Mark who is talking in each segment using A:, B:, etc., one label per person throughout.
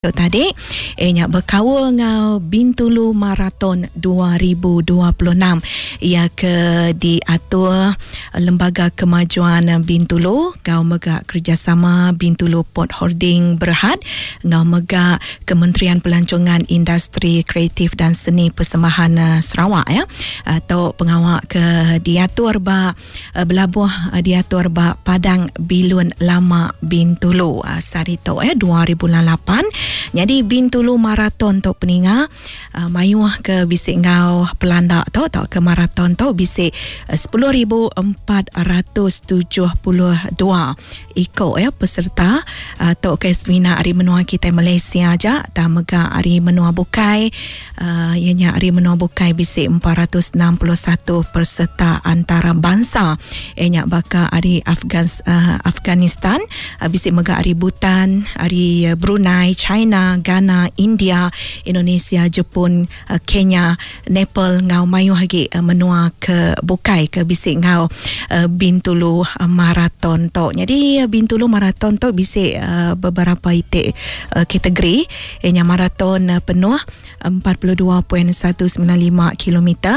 A: tadi nya berkawa ngau Bintulu Marathon 2026 ia ke diatur Lembaga Kemajuan Bintulu ngau megak kerjasama Bintulu Port Holding Berhad ngau megak Kementerian Pelancongan Industri Kreatif dan Seni Persembahan Sarawak ya atau pengawal ke diatur ba belabuh diatur ba Padang Bilun Lama Bintulu sarito 2008. Jadi Bintulu Marathon tu peninga mayuh ke bisik ngau pelanda tu ke marathon tu bisik 10,472 ikut ya peserta tu ke seminar hari menua kita Malaysia aja tak mega hari menua bukai ianya hari menua bukai bisik 461 peserta antara bangsa ianya baka hari Afghanistan bisik mega hari Bhutan hari Brunei, China, Ghana, India, Indonesia, Jepun, Kenya, Nepal ngau mayu hagi menua ke bukai ke bisik ngau Bintulu Marathon tu. Jadi Bintulu Marathon tu bisik beberapa itik kategori. Ianya marathon penuh 42.195 kilometer.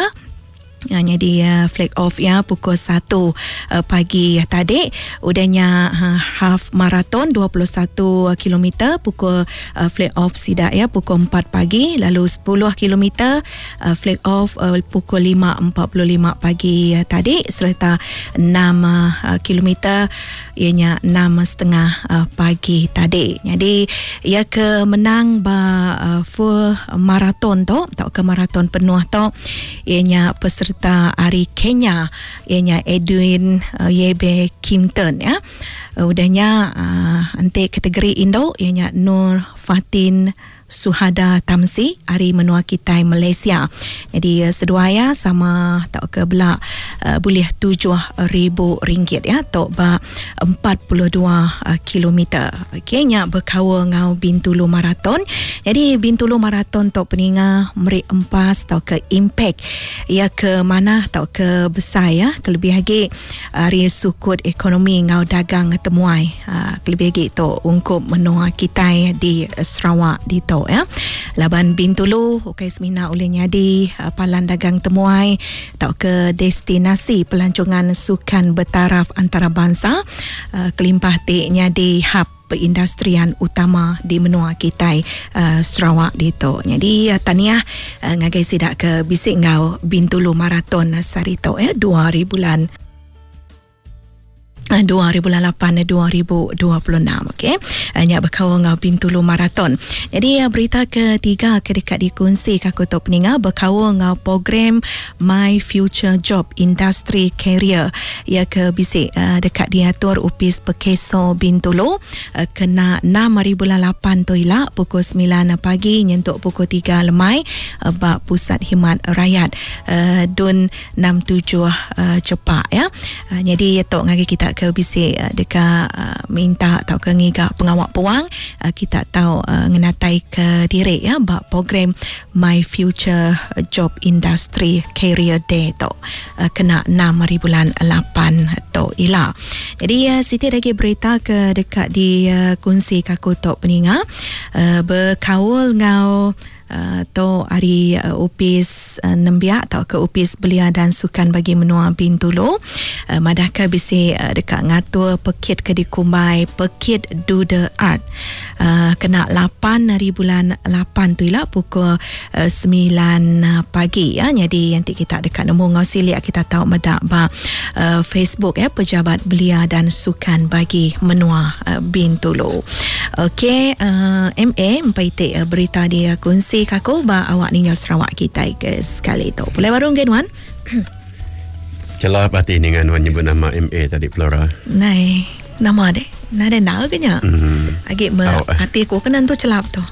A: Jadi flag off ya pukul 1 pagi tadi. Udahnya half marathon 21 km pukul flag off sidak ya pukul 4 pagi. Lalu 10 km flag off pukul 5.45 pagi tadi. Serta 6 km ianya 6.30 pagi tadi. Jadi ia ke menang full marathon tu atau ke marathon penuh tu ianya peserta dari Kenya ianya Edwin Yebe Kimpton ya. Udahnya ante kategori Indo ianya Nur Fatin Suhada Tamsi hari menua kita Malaysia. Jadi seduaya sama tak ke belak boleh RM7,000 ya tok ba 42 km. Kenya berkawa ngau Bintulu Marathon. Jadi Bintulu Marathon tok peninga merik empas tok ke impact ia ke mana tok ke besar ya kelebih lagi hari sukut ekonomi ngau dagang temuai kelebih lagi tok ungkup menua kita di Sarawak di tok ya. Laban Bintulu ukai semina oleh nyadi palan dagang temuai tok ke destinasi pelancongan sukan bertaraf antarabangsa kelimpah ti nyadi hub perindustrian utama di menua kita Sarawak dito. Jadi tahniah ngagai sidak ke bisik ngau Bintulu Marathon sarito 2008-2026 okey. Nya berkawa ngau Bintulu Marathon. Jadi berita ketiga dekat dikongsi kaku tok peninga berkawa ngau program My Future Job Industry Career ia ke bisik dekat diatur upis Pekeso Bintulu kena 6/8 tu ila pukul 9 pagi nyentuk pukul 3 lemai bak pusat khidmat rakyat Dun 67 cepak ya. Jadi tok ngagi kita ke bisik dekat minta atau ke ngigak pengawak puang kita tahu ngenatai ke diri ya bak program My Future Job Industry Career Day tu kena 6/8 tu ila. Jadi Siti lagi berita ke dekat di kunci kaku tok peninga berkawal ngau to hari upis Nembiak atau ke upis belia dan sukan bagi menua Bintulu madaka bisi dekat ngatur pekit ke dikumbai pekit do the art kena 8/8 tu ila pukul 9 pagi ya. Jadi nanti kita dekat nombor ngausilia kita tahu medak ba Facebook ya pejabat belia dan sukan bagi menua Bintulu. Okey, MA mpaiti berita dia kunci kaku ba awak ninyo Sarawak kita ke sekali tu. Boleh barung genwan?
B: Celah pati dengan wan nyebut nama MA tadi Flora.
A: Nai, nama deh. Nada nak ke nya? Agak hati aku kenan tu celap tu.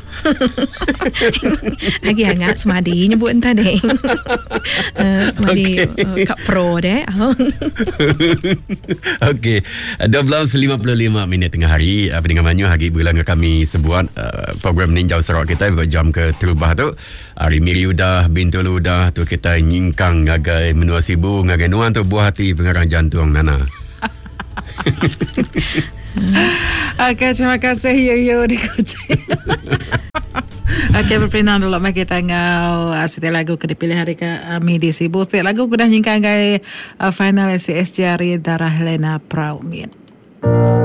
A: Agak hangat semadi nyebut entah deh. Semadi kat pro deh.
B: Okey. 12.55 tengah hari dengan manyu hari bulan kami sebuat program Ninjau Sarawak kita jam ke terubah tu. Hari Miri udah, Bintulu udah tu kita nyingkang ngagai menua sibu ngagai nuan tu buah hati pengarang jantung Nana.
C: Okey, terima kasih Yoyo di Kuching. Okey, berpindah dulu mari kita ngau setiap lagu ke dipilih hari kami di Sibu. Setiap lagu kudah nyingkang gai final SCS Jari Darah Helena Praumit.